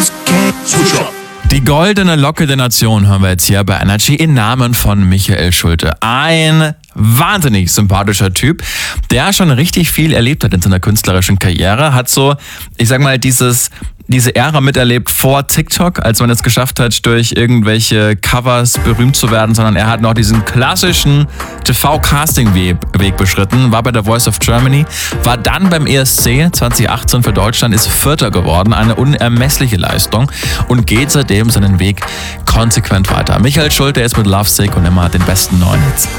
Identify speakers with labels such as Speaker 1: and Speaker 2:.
Speaker 1: Die goldene Locke der Nation hören wir jetzt hier bei Energy im Namen von Michael Schulte. Ein wahnsinnig sympathischer Typ, der schon richtig viel erlebt hat in seiner künstlerischen Karriere, hat so, ich sag mal, diese Ära miterlebt vor TikTok, als man es geschafft hat, durch irgendwelche Covers berühmt zu werden, sondern er hat noch diesen klassischen TV-Casting-Weg beschritten, war bei The Voice of Germany, war dann beim ESC 2018 für Deutschland, ist Vierter geworden, eine unermessliche Leistung und geht seitdem seinen Weg konsequent weiter. Michael Schulte ist mit Lovesick und immer den besten neuen Hits.